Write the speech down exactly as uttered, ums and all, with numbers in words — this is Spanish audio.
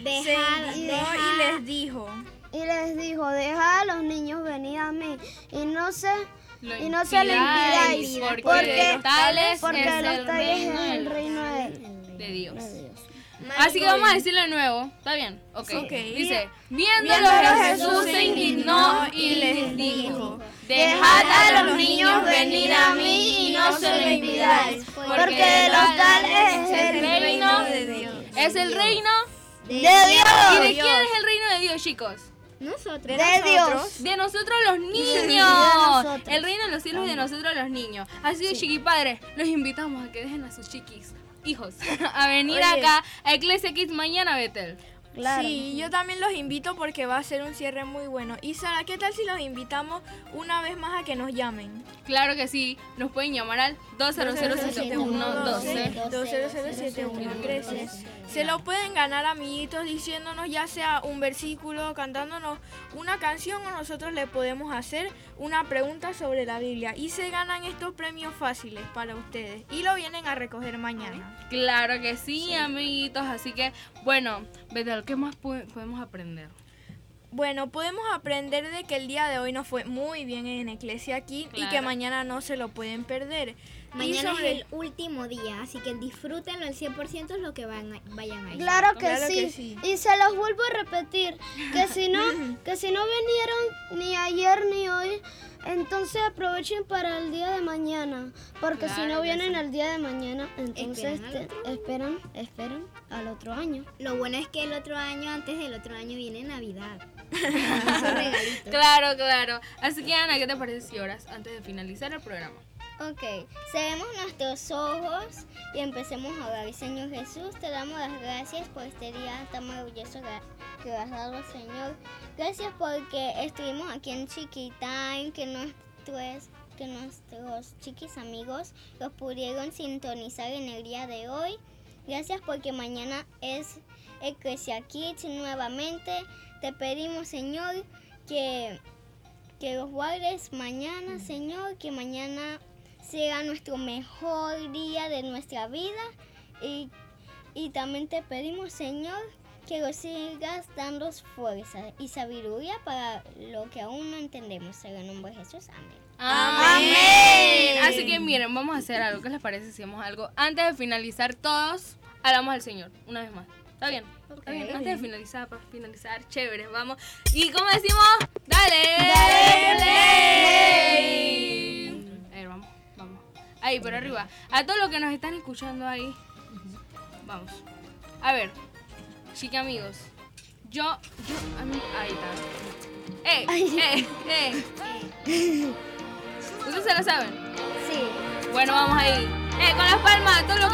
Dejad, se indignó dejad. y les dijo. Y les dijo, dejad a los niños venir a mí y no se, Lo y no se lo impidáis, porque, porque, tales porque es los el tales es reino el del- reino de, de Dios. de Dios. Así que vamos a decirlo de nuevo, ¿está bien? Ok. Ok. Dice, viéndolo Viéndolo, Jesús se indignó y les dijo, Dejad a los niños venir a mí y no se lo impidáis, porque de los tales es el reino de Dios. Es el reino de ¿Y Dios. de quién es el reino de Dios, chicos? Nosotros. De De Dios. nosotros. De nosotros los niños. nosotros. El reino de los cielos es de nosotros los niños. Así que, chiquipadres, los invitamos a que dejen a sus chiquis, hijos, a venir Oye. acá a Iglesia Kids mañana, Betel. Claro. Sí, yo también los invito porque va a ser un cierre muy bueno. Y Sara, ¿qué tal si los invitamos una vez más a que nos llamen? Claro que sí, nos pueden llamar al dos cero cero siete uno uno dos. dos cero cero siete uno trece. Se lo pueden ganar, amiguitos, diciéndonos ya sea un versículo, cantándonos una canción, o nosotros le podemos hacer una pregunta sobre la Biblia. Y se ganan estos premios fáciles para ustedes. Y lo vienen a recoger mañana. Claro que sí, amiguitos. Así que, bueno, Betel, ¿qué más pu- podemos aprender? Bueno, podemos aprender de que el día de hoy nos fue muy bien en Iglesia aquí y que Claro. mañana no se lo pueden perder. Y Mañana sobre- es el último día, así que disfrútenlo al cien por ciento lo que van a- vayan a ir. Claro que, Claro sí. que sí. Y se los vuelvo a repetir, que si no, que si no vinieron ni ayer ni hoy, entonces aprovechen para el día de mañana, porque si Claro no que vienen sí. el día de mañana, entonces Esperan al te- esperan, esperan al otro año. Lo bueno es que el otro año, antes del otro año, viene Navidad. Esos regalitos. Claro, claro. Así que, Ana, ¿qué te parece si oras antes de finalizar el programa? Ok, cerremos nuestros ojos y empecemos a orar. Señor Jesús, te damos las gracias por este día tan maravilloso que- que has dado, Señor. Gracias porque estuvimos aquí en Chiqui Time, que nuestros, que nuestros chiquis amigos los pudieron sintonizar en el día de hoy. Gracias porque mañana es Iglesia Kids nuevamente. Te pedimos, Señor, que, que los guardes mañana, Señor, que mañana sea nuestro mejor día de nuestra vida. Y, y también te pedimos, Señor, que nos sigas dando fuerza y sabiduría para lo que aún no entendemos. En el nombre de Jesús, amén. Amén. Así que miren, vamos a hacer algo. ¿Qué les parece si hacemos algo? Antes de finalizar, todos alabamos al Señor. Una vez más. ¿Está bien? ¿Está bien? Antes de finalizar, para finalizar, chévere, vamos. Y como decimos, dale. Dale play. A ver, vamos, vamos. Ahí, por arriba. A todos los que nos están escuchando ahí. Vamos. A ver, chica amigos. Yo, yo, a mí, ahí está. ¡Eh! ¡Eh! ¡Eh! ¿Ustedes se la saben? Sí. Bueno, vamos ahí. ¡Eh! Con las palmas, todos los